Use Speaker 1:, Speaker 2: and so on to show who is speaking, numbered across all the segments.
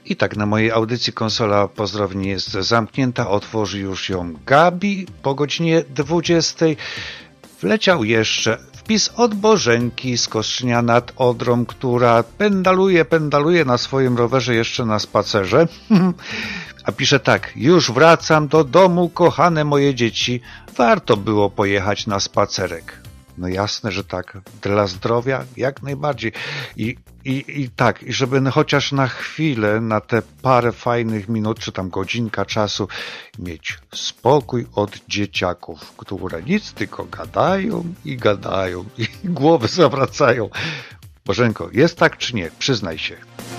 Speaker 1: I tak na mojej audycji konsola pozdrowień jest zamknięta, otworzy już ją Gabi po godzinie 20. Wleciał jeszcze wpis od Bożenki z Kostrzynia nad Odrą, która pendaluje na swoim rowerze jeszcze na spacerze. A pisze tak: już wracam do domu, kochane moje dzieci, warto było pojechać na spacerek. No jasne, że tak. Dla zdrowia jak najbardziej. I tak, i żeby chociaż na chwilę, na te parę fajnych minut, czy tam godzinka czasu, mieć spokój od dzieciaków, które nic tylko gadają i głowy zawracają. Bożenko, jest tak czy nie? Przyznaj się.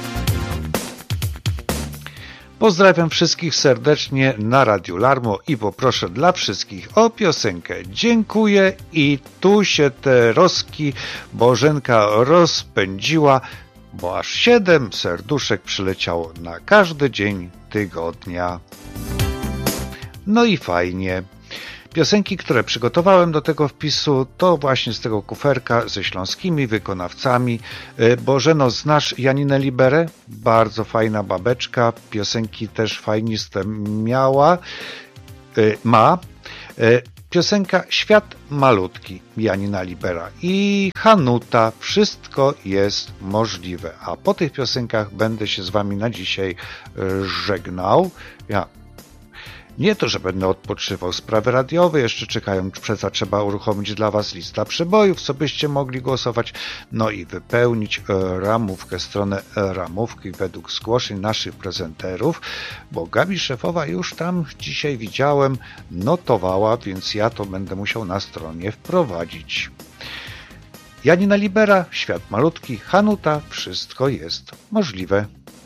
Speaker 1: Pozdrawiam wszystkich serdecznie na Radiu Larmo i poproszę dla wszystkich o piosenkę. Dziękuję i tu się te roski Bożenka rozpędziła, bo aż 7 serduszek przyleciało na każdy dzień tygodnia. No i fajnie. Piosenki, które przygotowałem do tego wpisu, to właśnie z tego kuferka ze śląskimi wykonawcami. Bożeno, znasz Janinę Liberę? Bardzo fajna babeczka. Piosenki też fajniste ma. Piosenka Świat Malutki, Janina Libera i Hanuta. Wszystko jest możliwe. A po tych piosenkach będę się z wami na dzisiaj żegnał. Nie to, że będę odpoczywał. Sprawy radiowe jeszcze czekają. Trzeba uruchomić dla was lista przebojów, co byście mogli głosować. No i wypełnić ramówkę, stronę ramówki według zgłoszeń naszych prezenterów, bo Gabi Szefowa już tam dzisiaj widziałem, notowała, więc ja to będę musiał na stronie wprowadzić. Janina Libera, Świat Malutki, Hanuta, wszystko jest możliwe.